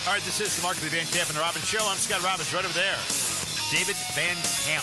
All right, this is the Markley Van Camp and the Robbins Show. I'm Scott Robbins, right over there. David Van Camp.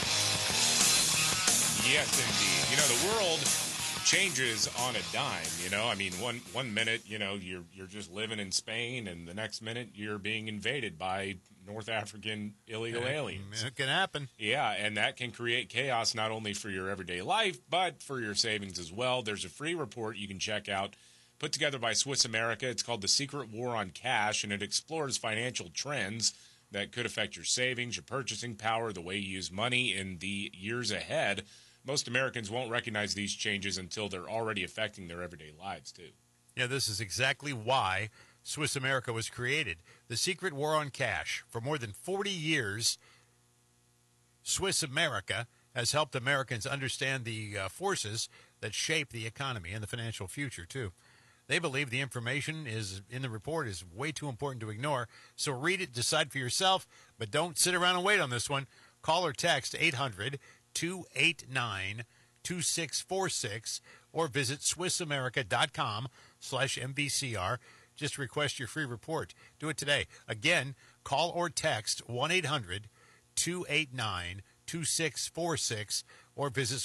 Yes, indeed. You know, the world changes on a dime, you know. I mean, one minute, you know, you're just living in Spain, and the next minute you're being invaded by North African illegal aliens. It can happen. Yeah, and that can create chaos not only for your everyday life, but for your savings as well. There's a free report you can check out, put together by Swiss America. It's called The Secret War on Cash, and it explores financial trends that could affect your savings, your purchasing power, the way you use money in the years ahead. Most Americans won't recognize these changes until they're already affecting their everyday lives, too. Yeah, this is exactly why Swiss America was created. The Secret War on Cash. For more than 40 years, Swiss America has helped Americans understand the forces that shape the economy and the financial future, too. They believe the information is in the report is way too important to ignore, so read it, decide for yourself, but don't sit around and wait on this one. Call or text 800-289-2646 or visit SwissAmerica.com/MVCR. Just request your free report. Do it today. Again, call or text 1-800-289-2646 or visit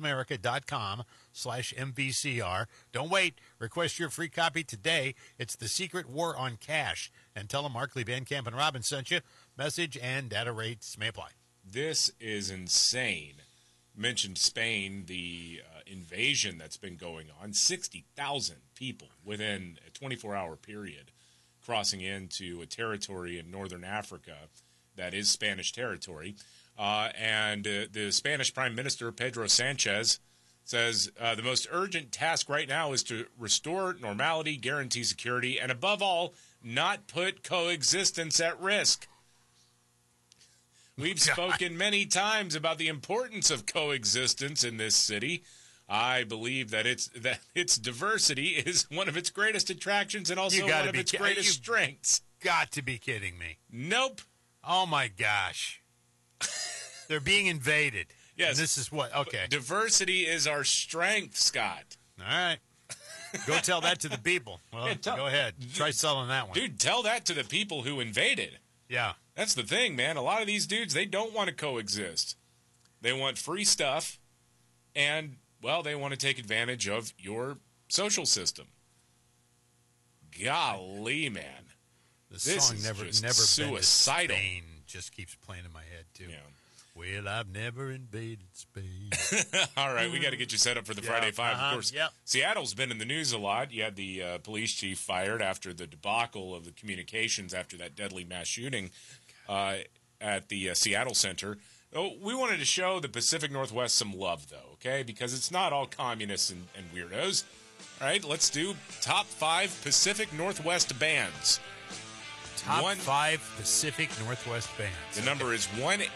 SwissAmerica.com/MVCR. Don't wait. Request your free copy today. It's The Secret War on Cash. And tell them Markley, Van Camp, and Robbins sent you. Message and data rates may apply. This is insane. Mentioned Spain, the invasion that's been going on. 60,000 people within a 24-hour period crossing into a territory in northern Africa that is Spanish territory. And the Spanish Prime Minister, Pedro Sanchez, says the most urgent task right now is to restore normality, guarantee security, and above all, not put coexistence at risk. We've spoken many times about the importance of coexistence in this city. I believe that its diversity is one of its greatest attractions and also one of its greatest strengths. Got to be kidding me. Nope. Oh, my gosh. They're being invaded. Yes. And this is what? Okay. Diversity is our strength, Scott. All right. Go tell that to the people. Well, go ahead. Try selling that one. Dude, tell that to the people who invaded. Yeah. That's the thing, man. A lot of these dudes, they don't want to coexist. They want free stuff, and, well, they want to take advantage of your social system. Golly, man. The song Never suicidal. Been to Spain just keeps playing in my head, too. Yeah. Well, I've never invaded Spain. All right, we got to get you set up for the Friday Five. Of course, yep. Seattle's been in the news a lot. You had the police chief fired after the debacle of the communications after that deadly mass shooting at the Seattle Center. Oh, we wanted to show the Pacific Northwest some love, though, okay? Because it's not all communists and weirdos. All right, let's do top 5 Pacific Northwest bands. Top 5 Pacific Northwest bands. The number is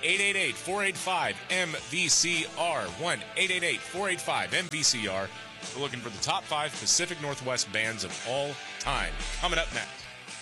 1-888-485-MVCR. 1-888-485-MVCR. We're looking for the top 5 Pacific Northwest bands of all time. Coming up next.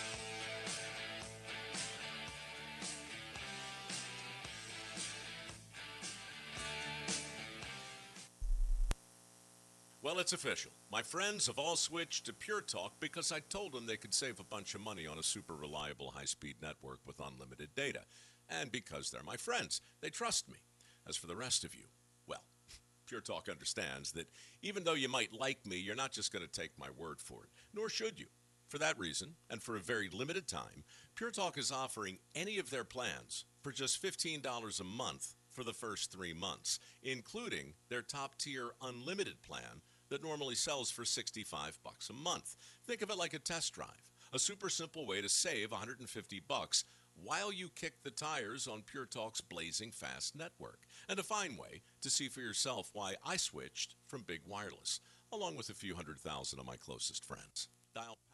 Well, it's official. My friends have all switched to Pure Talk because I told them they could save a bunch of money on a super reliable high-speed network with unlimited data. And because they're my friends, they trust me. As for the rest of you, well, Pure Talk understands that even though you might like me, you're not just going to take my word for it, nor should you. For that reason, and for a very limited time, Pure Talk is offering any of their plans for just $15 a month for the first 3 months, including their top-tier unlimited plan that normally sells for $65 a month. Think of it like a test drive, a super simple way to save $150 while you kick the tires on Pure Talk's blazing fast network, and a fine way to see for yourself why I switched from Big Wireless, along with a few 100,000 of my closest friends. Dial